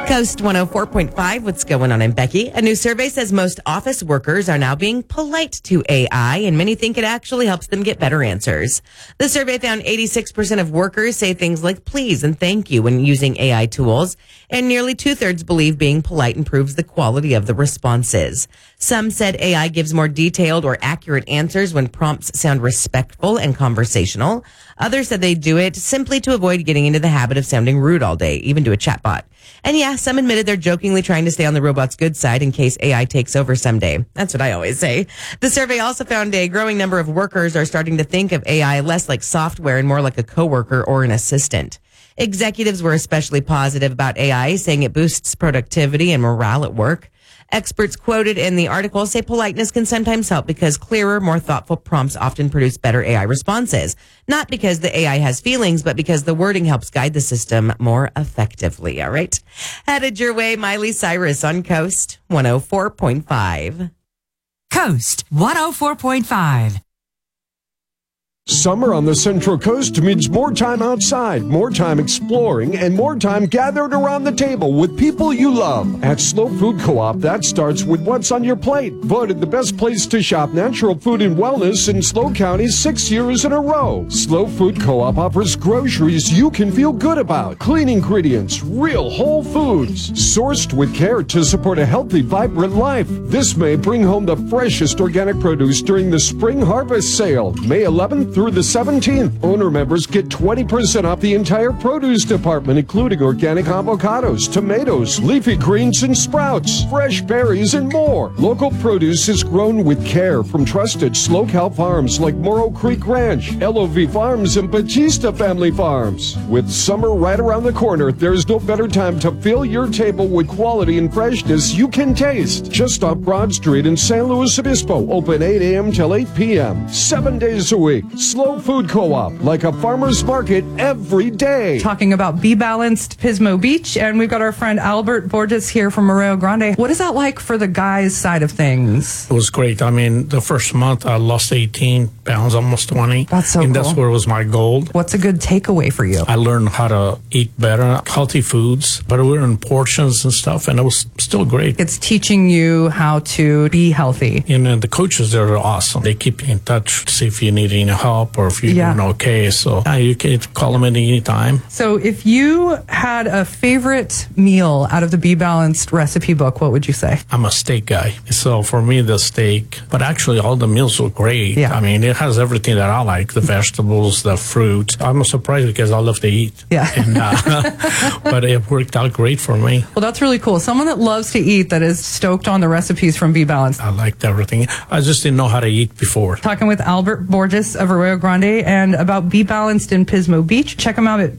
Coast 104.5, what's going on? I'm Becky. A new survey says most office workers are now being polite to AI, and many think it actually helps them get better answers. The survey found 86% of workers say things like please and thank you when using AI tools, and nearly 2/3 believe being polite improves the quality of the responses. Some said AI gives more detailed or accurate answers when prompts sound respectful and conversational. Others said they do it simply to avoid getting into the habit of sounding rude all day, even to a chatbot. And yeah, some admitted they're jokingly trying to stay on the robot's good side in case AI takes over someday. That's what I always say. The survey also found a growing number of workers are starting to think of AI less like software and more like a coworker or an assistant. Executives were especially positive about AI, saying it boosts productivity and morale at work. Experts quoted in the article say politeness can sometimes help because clearer, more thoughtful prompts often produce better AI responses. Not because the AI has feelings, but because the wording helps guide the system more effectively. All right. Headed your way, Miley Cyrus on Coast 104.5. Coast 104.5. Summer on the Central Coast means more time outside, more time exploring, and more time gathered around the table with people you love. At Slow Food Co-op, that starts with what's on your plate. Voted the best place to shop natural food and wellness in Slow County 6 years in a row. Slow Food Co-op offers groceries you can feel good about. Clean ingredients, real whole foods, sourced with care to support a healthy, vibrant life. This May, bring home the freshest organic produce during the Spring Harvest Sale, May 11th through the 17th. Owner members get 20% off the entire produce department, including organic avocados, tomatoes, leafy greens and sprouts, fresh berries, and more. Local produce is grown with care from trusted Slow Cow farms like Morrow Creek Ranch, LOV Farms, and Batista Family Farms. With summer right around the corner, there's no better time to fill your table with quality and freshness you can taste. Just off Broad Street in San Luis Obispo, open 8 a.m. till 8 p.m., 7 days a week. Slow Food Co-op, like a farmer's market every day. Talking about Be Balanced Pismo Beach, and we've got our friend Albert Borges here from Arroyo Grande. What is that like for the guys' side of things? It was great. I mean, the first month I lost 18 pounds, almost 20. That's so and cool. That's where was my goal. What's a good takeaway for you? I learned how to eat better, healthy foods, but we were in portions and stuff, and it was still great. It's teaching you how to be healthy. And the coaches there are awesome. They keep you in touch, see if you need any help or if you're doing okay. So you can call them at any time. So if you had a favorite meal out of the Be Balanced recipe book, what would you say? I'm a steak guy. So for me, the steak, but actually all the meals were great. Yeah. I mean, it has everything that I like, the vegetables, the fruit. I'm surprised because I love to eat. Yeah. And, but it worked out great for me. Well, that's really cool. Someone that loves to eat, that is stoked on the recipes from Be Balanced. I liked everything. I just didn't know how to eat before. Talking with Albert Borges of Arroyo Grande and about Be Balanced in Pismo Beach. Check them out at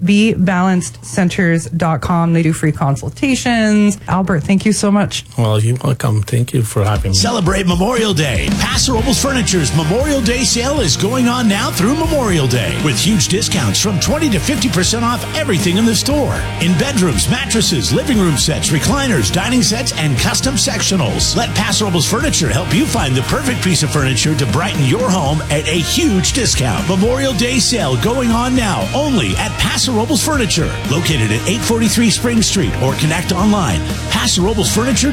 BeBalancedCenters.com. They do free consultations. Albert, thank you so much. Well, you're welcome. Thank you for having me. Celebrate Memorial Day. Paso Robles Furniture's Memorial Day sale is going on now through Memorial Day with huge discounts from 20 to 50% off everything in the store. In bedrooms, mattresses, living room sets, recliners, dining sets, and custom sectionals. Let Paso Robles Furniture help you find the perfect piece of furniture to brighten your home at a huge discount. Memorial Day sale going on now only at Paso Robles Furniture, located at 843 Spring Street, or connect online, PasoRoblesFurniture.com.